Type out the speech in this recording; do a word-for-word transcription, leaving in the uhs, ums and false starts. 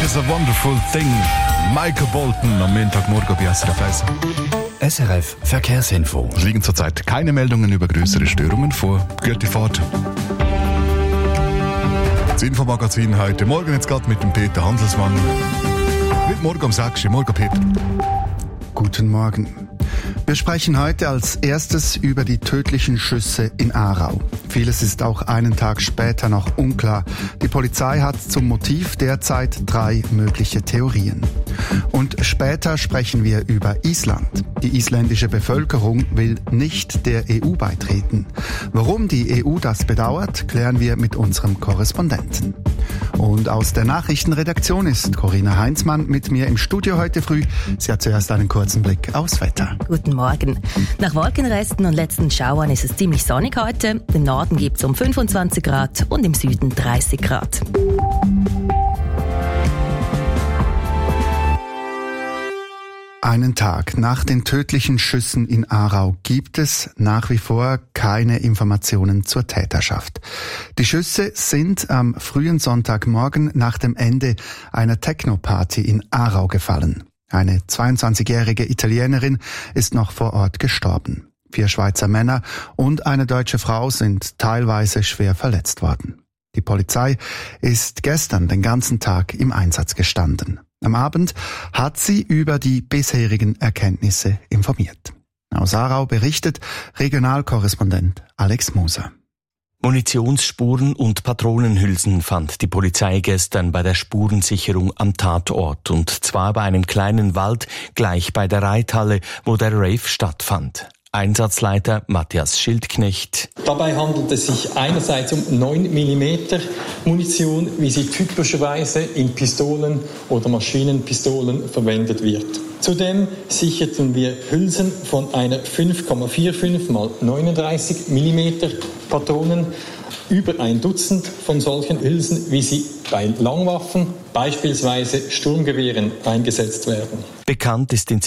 is a wonderful thing. Michael Bolton am Montagmorgen bei S R F eins. S R F Verkehrsinfo. Es liegen zurzeit keine Meldungen über größere Störungen vor. Gute Fahrt. Das Infomagazin heute Morgen jetzt gerade mit dem Peter Handelsmann. Mit morgen um sechs Uhr. Morgen, Peter. Guten Morgen. Wir sprechen heute als erstes über die tödlichen Schüsse in Aarau. Vieles ist auch einen Tag später noch unklar. Die Polizei hat zum Motiv derzeit drei mögliche Theorien. Und später sprechen wir über Island. Die isländische Bevölkerung will nicht der E U beitreten. Warum die E U das bedauert, klären wir mit unserem Korrespondenten. Und aus der Nachrichtenredaktion ist Corinna Heinzmann mit mir im Studio heute früh. Sie hat zuerst einen kurzen Blick aufs Wetter. Guten Morgen. Nach Wolkenresten und letzten Schauern ist es ziemlich sonnig heute. Im Norden gibt es um fünfundzwanzig Grad und im Süden dreißig Grad. Einen Tag nach den tödlichen Schüssen in Aarau gibt es nach wie vor keine Informationen zur Täterschaft. Die Schüsse sind am frühen Sonntagmorgen nach dem Ende einer Techno-Party in Aarau gefallen. Eine zweiundzwanzigjährige Italienerin ist noch vor Ort gestorben. Vier Schweizer Männer und eine deutsche Frau sind teilweise schwer verletzt worden. Die Polizei ist gestern den ganzen Tag im Einsatz gestanden. Am Abend hat sie über die bisherigen Erkenntnisse informiert. Aus Aarau berichtet Regionalkorrespondent Alex Moser. Munitionsspuren und Patronenhülsen fand die Polizei gestern bei der Spurensicherung am Tatort, und zwar bei einem kleinen Wald gleich bei der Reithalle, wo der Rave stattfand. Einsatzleiter Matthias Schildknecht. Dabei handelt es sich einerseits um neun Millimeter Munition, wie sie typischerweise in Pistolen oder Maschinenpistolen verwendet wird. Zudem sicherten wir Hülsen von einer fünf Komma fünfundvierzig mal neununddreißig Millimeter Patronen, über ein Dutzend von solchen Hülsen, wie sie bei Langwaffen, beispielsweise Sturmgewehren, eingesetzt werden. Bekannt ist inzwischen